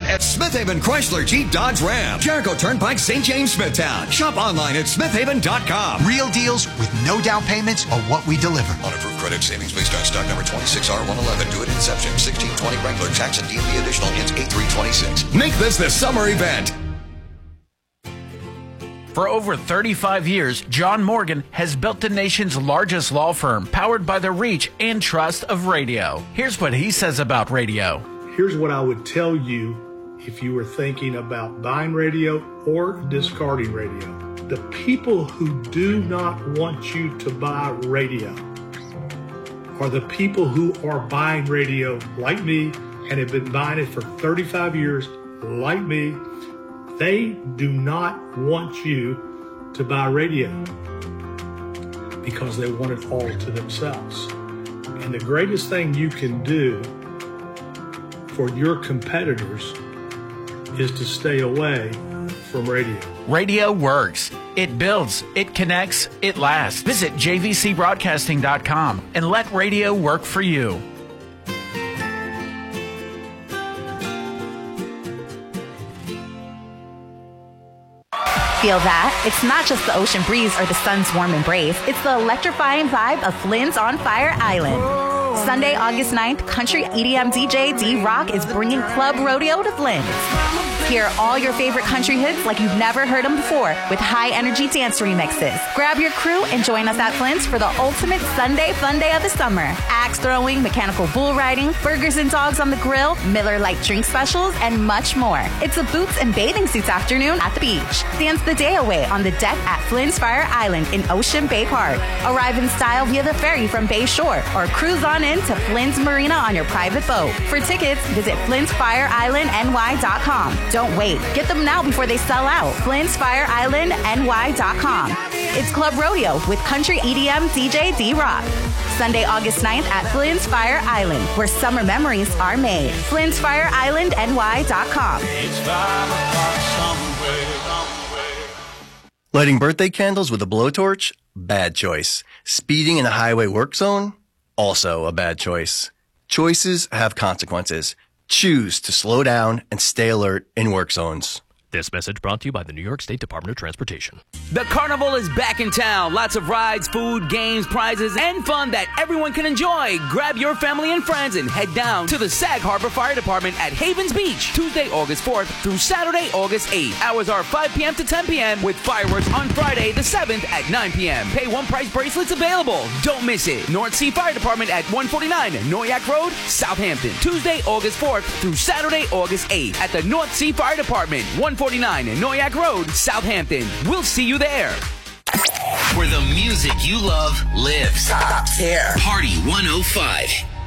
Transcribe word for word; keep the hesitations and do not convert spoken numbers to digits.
at Smith Haven Chrysler Jeep Dodge Ram, Jericho Turnpike, Saint James, Smithtown. Shop online at smith haven dot com. Real deals with no down payments are what we deliver. On approved credit savings based on stock number twenty-six R one eleven. Do it inception. sixteen twenty regular tax and D M V additional hits eight three twenty-six. Make this the summer event. For over thirty-five years, John Morgan has built the nation's largest law firm, powered by the reach and trust of radio. Here's what he says about radio. Here's what I would tell you if you were thinking about buying radio or discarding radio. The people who do not want you to buy radio are the people who are buying radio like me and have been buying it for thirty-five years like me. They do not want you to buy radio because they want it all to themselves. And the greatest thing you can do for your competitors is to stay away from radio. Radio works. It builds. It connects. It lasts. Visit j v c broadcasting dot com and let radio work for you. Feel that? It's not just the ocean breeze or the sun's warm embrace. It's the electrifying vibe of Flynn's on Fire Island. Sunday, August ninth, country E D M D J D-Rock is bringing Club Rodeo to Flynn's. Hear all your favorite country hits like you've never heard them before with high-energy dance remixes. Grab your crew and join us at Flynn's for the ultimate Sunday fun day of the summer. Axe throwing, mechanical bull riding, burgers and dogs on the grill, Miller Lite drink specials, and much more. It's a boots and bathing suits afternoon at the beach. Dance the day away on the deck at Flynn's Fire Island in Ocean Bay Park. Arrive in style via the ferry from Bay Shore or cruise on in to Flynn's Marina on your private boat. For tickets, visit flynns fire island n y dot com. Don't wait. Get them now before they sell out. flynns fire island n y dot com. It's Club Rodeo with country E D M D J D-Rock. Sunday, August ninth at Flynn's Fire Island, where summer memories are made. flynns fire island n y dot com. Lighting birthday candles with a blowtorch? Bad choice. Speeding in a highway work zone? Also a bad choice. Choices have consequences. Choose to slow down and stay alert in work zones. This message brought to you by the New York State Department of Transportation. The carnival is back in town. Lots of rides, food, games, prizes, and fun that everyone can enjoy. Grab your family and friends and head down to the Sag Harbor Fire Department at Havens Beach, Tuesday, August fourth through Saturday, August eighth. Hours are five p.m. to ten p.m. with fireworks on Friday the seventh at nine p.m. Pay one price bracelets available. Don't miss it. North Sea Fire Department at one forty-nine Noyak Road, Southampton. Tuesday, August fourth through Saturday, August eighth at the North Sea Fire Department, one forty-nine Noyak Road, Southampton. We'll see you there. Where the music you love lives. Here. Party one oh five.